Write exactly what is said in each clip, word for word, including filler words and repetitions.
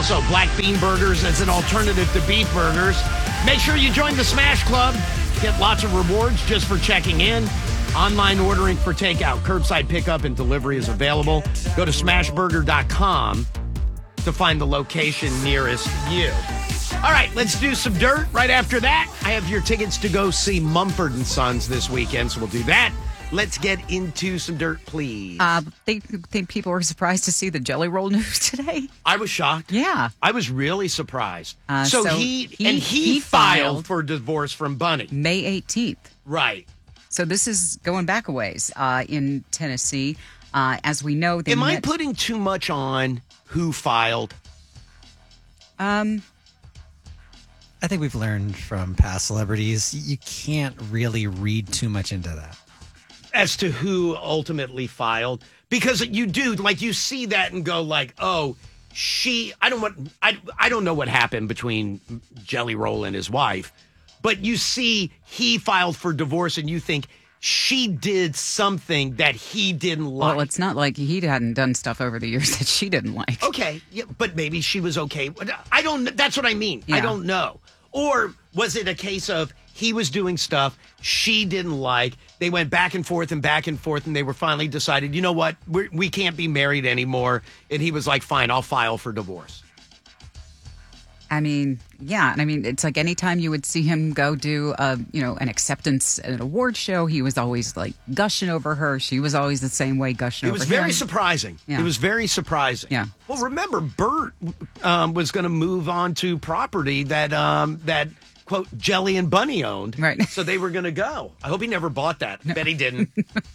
Also, black bean burgers as an alternative to beef burgers. Make sure you join the Smash Club. Get lots of rewards just for checking in. Online ordering for takeout. Curbside pickup and delivery is available. Go to smash burger dot com to find the location nearest you. All right, let's do some dirt. Right after that, I have your tickets to go see Mumford and Sons this weekend, so we'll do that. Let's get into some dirt, please. Uh, they think people were surprised to see the Jelly Roll news today. I was shocked. Yeah. I was really surprised. Uh, so, so he, he- and he, he filed, filed for divorce from Bunny. May eighteenth. Right. So this is going back a ways uh, in Tennessee. Uh, as we know, they Am I met- putting too much on who filed? Um, I think we've learned from past celebrities, you can't really read too much into that. As to who ultimately filed, because you do, like, you see that and go like, oh, she, I don't want, I, I don't know what happened between Jelly Roll and his wife, but you see he filed for divorce and you think she did something that he didn't like. well, it's not like he hadn't done stuff over the years that she didn't like. Okay, yeah, but maybe she was okay. I don't, that's what I mean. I Yeah. don't know. Or was it a case of he was doing stuff she didn't like? They went back and forth and back and forth, and they were finally decided, you know what, We're, we can't be married anymore. And he was like, fine, I'll file for divorce. I mean, yeah. And I mean, it's like anytime you would see him go do, a, you know, an acceptance at an award show, he was always like gushing over her. She was always the same way gushing It over was him. very surprising. Yeah. It was very surprising. Yeah. Well, remember, Bert um, was going to move on to property that, um, that quote, Jelly and Bunny owned. Right. So they were going to go. I hope he never bought that. No. Bet he didn't.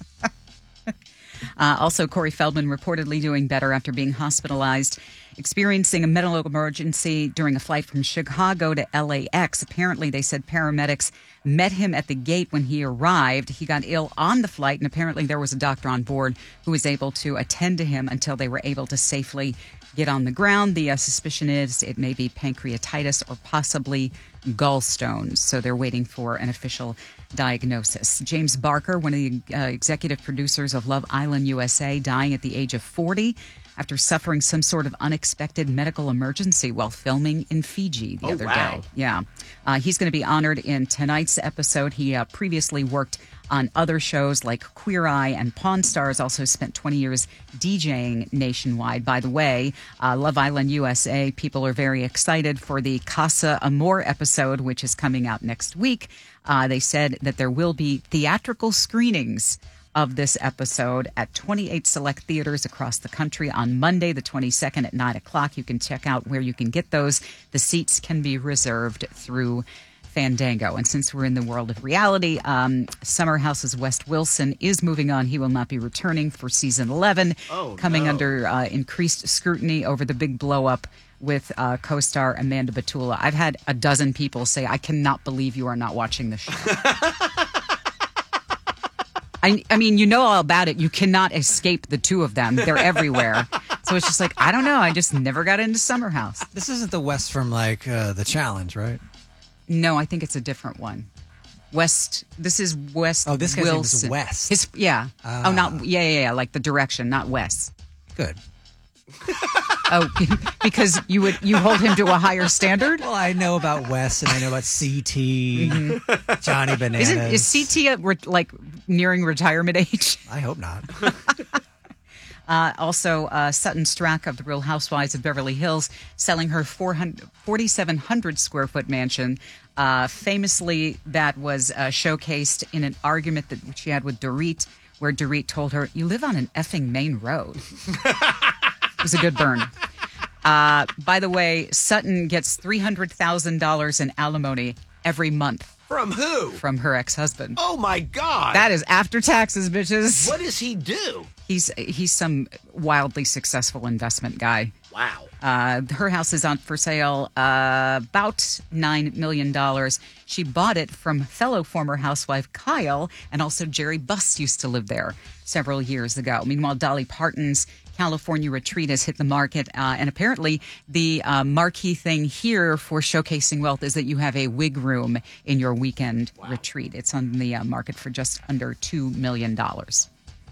Uh, also, Corey Feldman reportedly doing better after being hospitalized, experiencing a medical emergency during a flight from Chicago to L A X. Apparently, they said paramedics met him at the gate when he arrived. He got ill on the flight, and apparently there was a doctor on board who was able to attend to him until they were able to safely get on the ground. The uh, suspicion is it may be pancreatitis or possibly gallstones. So they're waiting for an official diagnosis. James Barker, one of the uh, executive producers of Love Island U S A, dying at the age of forty after suffering some sort of unexpected medical emergency while filming in Fiji the Oh, other wow. day. Yeah. Uh, he's going to be honored in tonight's episode. He uh, previously worked on other shows like Queer Eye and Pawn Stars, also spent twenty years DJing nationwide. By the way, uh, Love Island U S A, people are very excited for the Casa Amor episode, which is coming out next week. Uh, they said that there will be theatrical screenings of this episode at twenty-eight select theaters across the country on Monday, the twenty-second at nine o'clock. You can check out where you can get those. The seats can be reserved through Fandango. And since we're in the world of reality, um, Summer House's Wes Wilson is moving on. He will not be returning for season eleven, Oh, coming no. under uh, increased scrutiny over the big blow up with uh, co-star Amanda Batula. I've had a dozen people say, I cannot believe you are not watching this show. I, I mean, you know all about it. You cannot escape the two of them. They're everywhere. So it's just like, I don't know. I just never got into Summer House. This isn't the West from like uh, The Challenge, right? No, I think it's a different one. West. This is West. Oh, this guy's name is Wilson. West. His, yeah. Ah. Oh, not yeah, yeah, yeah. Like the direction, not West. Good. Oh, because you would you hold him to a higher standard. Well, I know about West and I know about C T, Mm-hmm. Johnny Bananas. Isn't is C T at re- like nearing retirement age? I hope not. Uh, also, uh, Sutton Strack of the Real Housewives of Beverly Hills selling her four thousand seven hundred square foot mansion. Uh, famously, that was uh, showcased in an argument that she had with Dorit, where Dorit told her, "You live on an effing main road." It was a good burn. Uh, by the way, Sutton gets three hundred thousand dollars in alimony every month From who? from her ex-husband. Oh, my God. That is after taxes, bitches. What does he do? He's he's some wildly successful investment guy. Wow. Uh, her house is on for sale, uh, about nine million dollars. She bought it from fellow former housewife Kyle, and also Jerry Buss used to live there several years ago. Meanwhile, Dolly Parton's California retreat has hit the market, uh, and apparently the uh, marquee thing here for showcasing wealth is that you have a wig room in your weekend Wow. retreat. It's on the uh, market for just under two million dollars.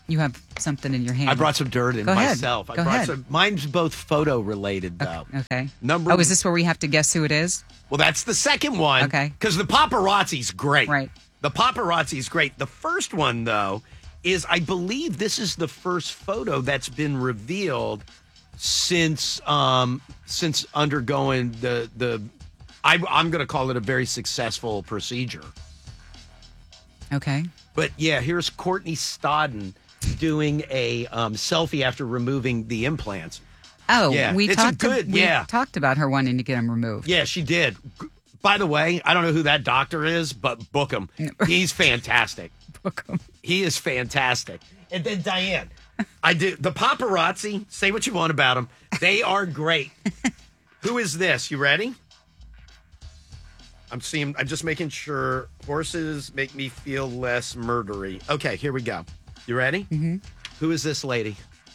You have something in your hand. I brought some dirt in Go ahead. myself. I Go brought ahead. some. Mine's both photo related though. Okay. Number. Oh, is this where we have to guess who it is? Well, that's the second one. Okay. Because the paparazzi's great. Right. The paparazzi's great. The first one, though, is I believe this is the first photo that's been revealed since um, since undergoing the the. I, I'm going to call it a very successful procedure. Okay. But yeah, here's Courtney Stodden doing a um, selfie after removing the implants. Oh, Yeah, we it's a talked. good- we yeah. talked about her wanting to get them removed. Yeah, she did. G- By the way, I don't know who that doctor is, but book him. He's fantastic. Book 'em. He is fantastic. And then Diane, I do the paparazzi. Say what you want about them. They are great. Who is this? You ready? I'm seeing. I'm just making sure. Horses make me feel less murdery. Okay, here we go. You ready? Mm-hmm. Who is this lady?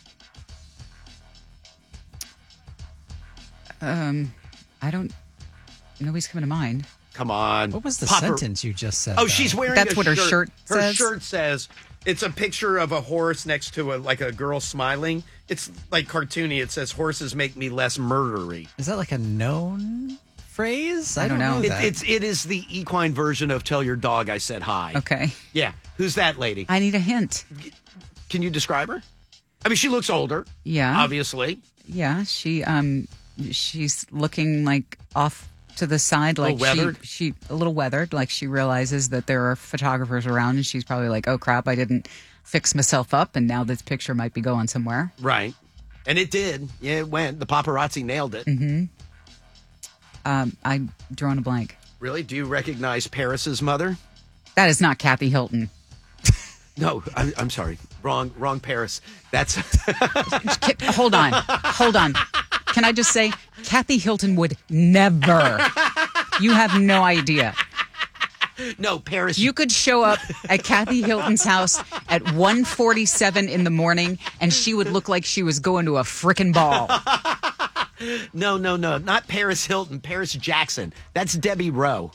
Um, I don't. Nobody's coming to mind. Come on. What was the Papar- sentence you just said? Oh, though? she's wearing. That's a what her shirt Her says? shirt says. It's a picture of a horse next to a like a girl smiling. It's like cartoony. It says horses make me less murdery. Is that like a known phrase? I don't know. It, that. it's it is the equine version of "Tell your dog I said hi." Okay. Yeah. Who's that lady? I need a hint. Can you describe her? I mean, she looks older. Yeah. Obviously. Yeah. She um, she's looking like off to the side, like little weathered? she she a little weathered. Like she realizes that there are photographers around, and she's probably like, "Oh crap, I didn't fix myself up, and now this picture might be going somewhere." Right. And it did. Yeah, it went. The paparazzi nailed it. Mm-hmm. Um, I'm drawing a blank. Really? Do you recognize Paris's mother? That is not Kathy Hilton. No, I, I'm sorry. Wrong, wrong Paris. That's Ki- Hold on. Hold on. Can I just say, Kathy Hilton would never. You have no idea. no Paris. You could show up at Kathy Hilton's house at one forty-seven in the morning, and she would look like she was going to a frickin' ball. No, no, no. Not Paris Hilton. Paris Jackson. That's Debbie Rowe.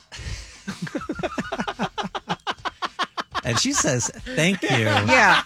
And she says, thank you Yeah.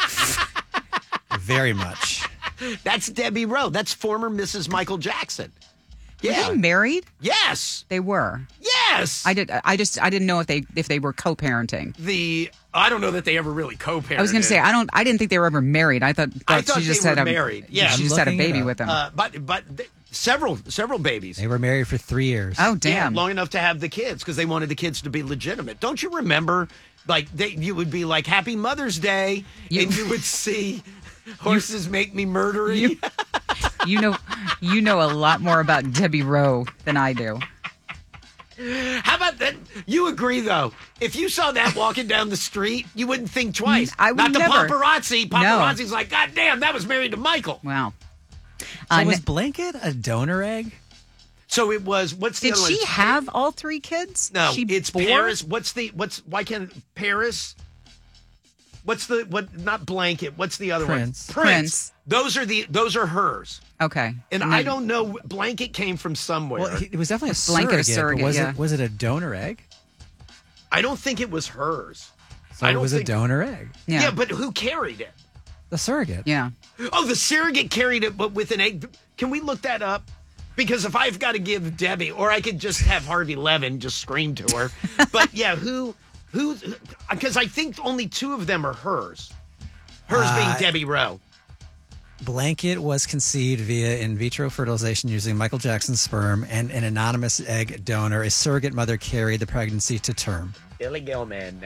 very much. That's Debbie Rowe. That's former Missus Michael Jackson. Were Yeah. they married? Yes. They were. Yes. I did. I just. I didn't know if they if they were co-parenting. the I don't know that they ever really co-parented. I was going to say I don't. I didn't think they were ever married. I thought, I thought thought she just they had were a married. Yeah. she I'm just had a looking it baby up. with him. Uh, but but th- several several babies. They were married for three years. oh Yeah, damn! long enough to have the kids because they wanted the kids to be legitimate. Don't you remember? Like they, you would be like Happy Mother's Day, You- and you would see horses make me murdery. You- you know, you know a lot more about Debbie Rowe than I do. How about that? You agree though? If you saw that walking down the street, you wouldn't think twice. I would Not the never. paparazzi. Paparazzi's like, God damn, that was married to Michael. Wow. So Uh, was n- Blanket a donor egg? So it was. What's the did other one? she have all three kids? No, she it's bore? Paris. What's the what's why can't Paris? What's the what? Not Blanket. What's the other Prince. one? Prince. Those are the those are hers. Okay, And then- I don't know. Blanket came from somewhere. Well, it was definitely a Blanket, a surrogate. surrogate, but was yeah. it was it a donor egg? I don't think it was hers. So I it don't was think, a donor egg. Yeah. Yeah, but who carried it? The surrogate. yeah. Oh, the surrogate carried it, but with an egg. Can we look that up? Because if I've got to give Debbie, or I could just have Harvey Levin just scream to her. But yeah, who, who? Because I think only two of them are hers. Hers being Uh, Debbie Rowe. Blanket was conceived via in vitro fertilization using Michael Jackson's sperm, and an anonymous egg donor, a surrogate mother, carried the pregnancy to term. Billy Gilman.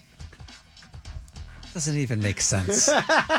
Doesn't even make sense.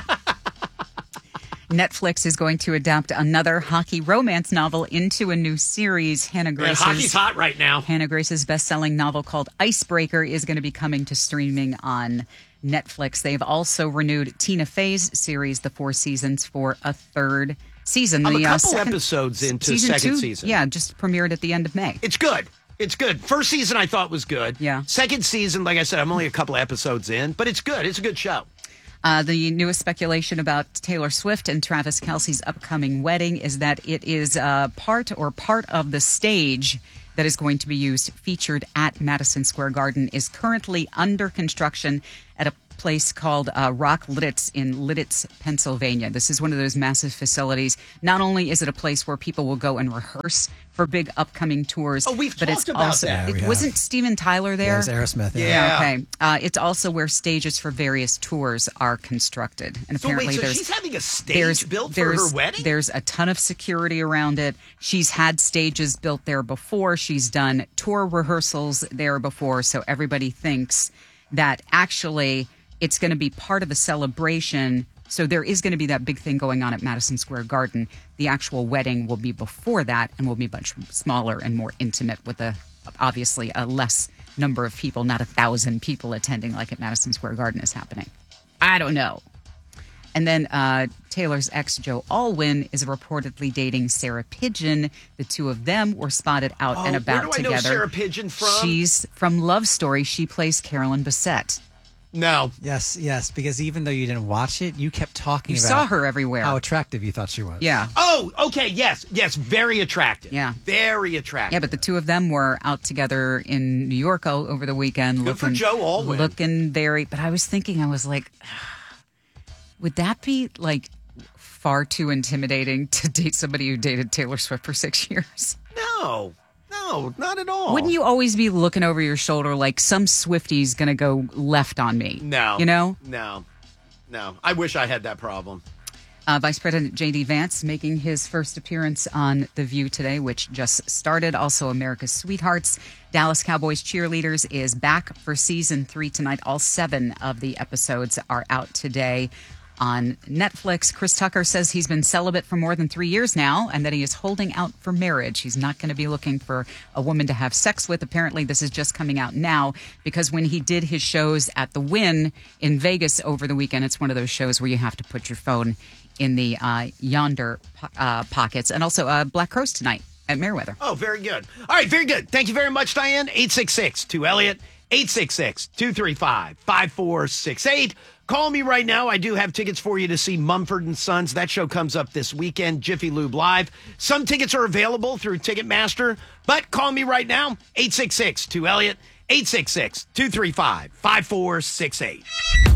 Netflix is going to adapt another hockey romance novel into a new series. Hannah Man, Grace's hockey's hot right now. Hannah Grace's best-selling novel called Icebreaker is going to be coming to streaming on Netflix. They've also renewed Tina Fey's series, The Four Seasons, for a third season. I'm the, a uh, couple second- episodes into season second two, season. Yeah, just premiered at the end of May. It's good. It's good. First season I thought was good. Yeah. Second season, like I said, I'm only a couple episodes in, but it's good. It's a good show. Uh, the newest speculation about Taylor Swift and Travis Kelce's upcoming wedding is that it is uh, part or part of the stage that is going to be used, featured at Madison Square Garden, is currently under construction at a place called uh, Rock Lidditz in Lidditz, Pennsylvania. This is one of those massive facilities. Not only is it a place where people will go and rehearse for big upcoming tours, Oh, we've but talked it's about also, that. Yeah, we It, have. wasn't Steven Tyler there? Yeah, it was Aerosmith. Yeah. Yeah. Okay. Uh, it's also where stages for various tours are constructed. And So apparently wait, so there's she's having a stage there's built for there's her wedding? there's a ton of security around it. She's had stages built there before. She's done tour rehearsals there before, so everybody thinks that actually it's going to be part of a celebration. So there is going to be that big thing going on at Madison Square Garden. The actual wedding will be before that and will be much smaller and more intimate with a obviously a less number of people, not a thousand people attending like at Madison Square Garden is happening. I don't know. And then uh, Taylor's ex, Joe Alwyn, is reportedly dating Sarah Pidgeon. The two of them were spotted out Oh, and where about do I together. know Sarah Pidgeon from? She's from Love Story. She plays Carolyn Bessette. No. Yes, yes, because even though you didn't watch it, you kept talking You about saw her everywhere. how attractive you thought she was. Yeah. Oh, okay. Yes. Yes. Very attractive. Yeah. Very attractive. Yeah, but the two of them were out together in New York o- over the weekend. Good for looking, Joe Alwyn. Looking very, but I was thinking, I was like, would that be like far too intimidating to date somebody who dated Taylor Swift for six years? No. No, not at all. Wouldn't you always be looking over your shoulder like some Swifty's going to go left on me? No. You know? No. No. I wish I had that problem. Uh, Vice President J D. Vance making his first appearance on The View today, which just started. Also, America's Sweethearts, Dallas Cowboys Cheerleaders is back for season three tonight. All seven of the episodes are out today on Netflix. Chris Tucker says he's been celibate for more than three years now and that he is holding out for marriage. He's not going to be looking for a woman to have sex with. Apparently, this is just coming out now because when he did his shows at the Wynn in Vegas over the weekend, it's one of those shows where you have to put your phone in the uh, yonder uh, pockets. And also uh, Black Crows tonight at Meriwether. Oh, very good. All right, very good. Thank you very much, Diane. eight six six, two Elliott, eight six six, two three five, five four six eight. Call me right now. I do have tickets for you to see Mumford and Sons. That show comes up this weekend, Jiffy Lube Live. Some tickets are available through Ticketmaster, but call me right now, eight six six, two Elliott, eight six six, two three five, five four six eight.